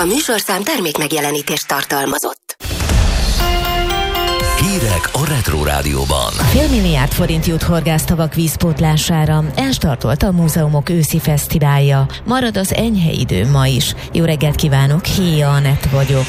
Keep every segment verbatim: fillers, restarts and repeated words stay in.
A műsorszám termék megjelenítést tartalmazott. Hírek a Retro Rádióban. Fél milliárd forint jut horgásztavak vízpótlására. Elstartolt a múzeumok őszi fesztiválja. Marad az enyhe idő ma is. Jó reggelt kívánok, Héja Anett vagyok.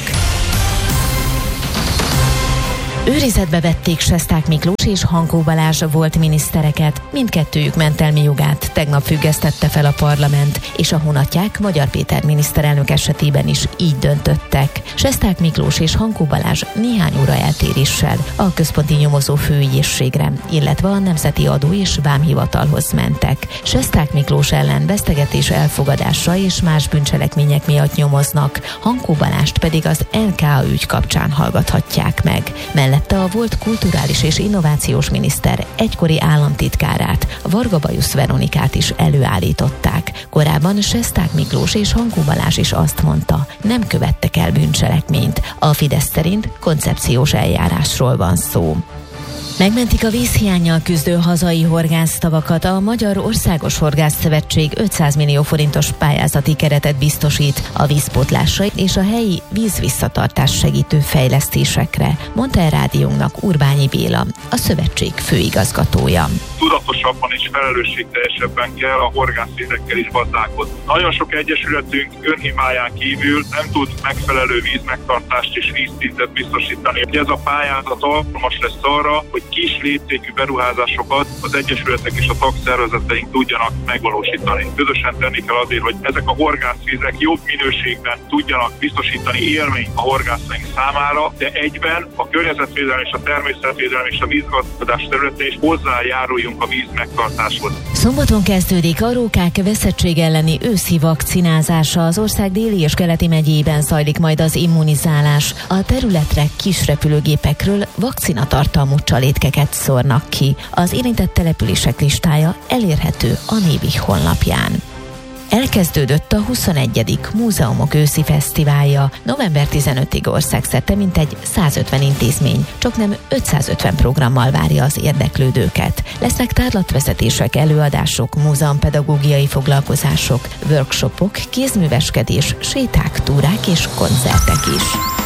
Őrizetbe vették Sesták Miklós és Hankó Balázs volt minisztereket. Mindkettőjük mentelmi jogát tegnap függesztette fel a parlament, és a honatják Magyar Péter miniszterelnök esetében is így döntöttek. Sesták Miklós és Hankó Balázs néhány óra eltéréssel a központi nyomozó főügyészségre, illetve a Nemzeti Adó és Vámhivatalhoz mentek. Sesták Miklós ellen vesztegetés elfogadása és más bűncselekmények miatt nyomoznak, Hankó Balázst pedig az en ká ügy kapcsán hallgathatják meg. Mellette a volt kulturális és innovációs miniszter egykori államtitkárát, Varga Bajusz Veronikát is előállították. Korábban Sesták Miklós és Hankó Balázs is azt mondta, nem követtek el bűncselekményt. A Fidesz szerint koncepciós eljárásról van szó. Megmentik a vízhiánnyal küzdő hazai horgásztavakat. A Magyar Országos Horgászszövetség ötszáz millió forintos pályázati keretet biztosít a vízpótlásra és a helyi vízvisszatartás segítő fejlesztésekre, mondta a rádiónknak Urbányi Béla, a szövetség főigazgatója. Tudatosabban és felelősségteljesebben kell a horgászvizekkel is gazdálkodni. Nagyon sok egyesületünk önhibáján kívül nem tud megfelelő vízmegtartást és vízszintet biztosítani. Ez a pályázat alkalmas lesz arra, hogy kis léptékű beruházásokat az egyesületek és a tagszervezeteink tudjanak megvalósítani. Közösen tenni kell azért, hogy ezek a horgászvizek jobb minőségben tudjanak biztosítani élményt a horgászaink számára, de egyben a környezetvédelem és a természetvédelem és a vízgazdálkodás területén is hozzájáruljunk a víz megtartáshoz. Szombaton kezdődik a rókák veszettség elleni őszi vakcinázása. Az ország déli és keleti megyében zajlik majd az immunizálás. A területre kis repülőgépekről vakcinatartalmú csalétkeket szórnak ki. Az érintett települések listája elérhető a Nébi honlapján. Elkezdődött a huszonegyedik Múzeumok őszi fesztiválja. november tizenötödikéig országszerte mintegy százötven intézmény, csaknem ötszázötven programmal várja az érdeklődőket. Lesznek tárlatvezetések, előadások, múzeumpedagógiai foglalkozások, workshopok, kézműveskedés, séták, túrák és koncertek is.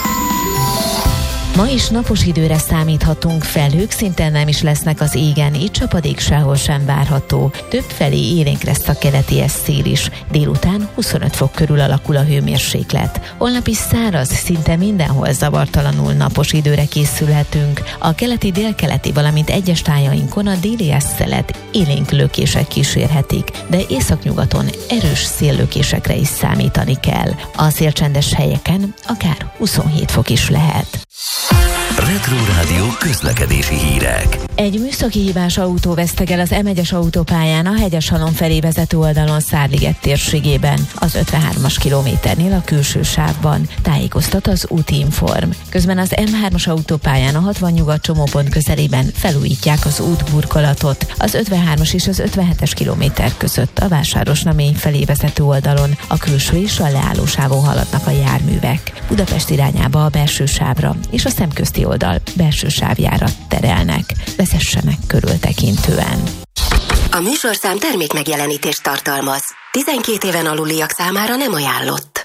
Ma is napos időre számíthatunk, felhők szinte nem is lesznek az égen, így csapadék sehol sem várható. Többfelé élénk lesz a keleti szél is. Délután huszonöt fok körül alakul a hőmérséklet. Holnap is száraz, szinte mindenhol zavartalanul napos időre készülhetünk. A keleti, délkeleti, valamint egyes tájainkon a déli szelet élénk lökések kísérhetik, de északnyugaton erős széllökésekre is számítani kell. A szélcsendes helyeken akár huszonhét fok is lehet. Retro Rádió közlekedési hírek. Egy műszaki hibás autó vesztegel az em egyes autópályán a Hegyeshalom felé vezető oldalon Szárliget térségében, az ötvenhármas kilométernél a külső sávban, tájékoztat az Útinform. Közben az em hármas autópályán a hatvan nyugat csomópont közelében felújítják az útburkolatot. Az ötvenhármas és az ötvenhetes kilométer között a Vásárosnamény felé vezető oldalon a külső és a leállósávon haladnak a járművek. Budapest irányába a belső sávra és a szemközti oldal belső sávjára terelnek. Vezessenek körültekintően. A műsorszám termék megjelenítést tartalmaz. tizenkét éven aluliak számára nem ajánlott.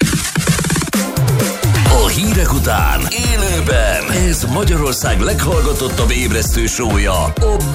A hírek után élőben ez Magyarország leghallgatottabb ébresztő show-ja, a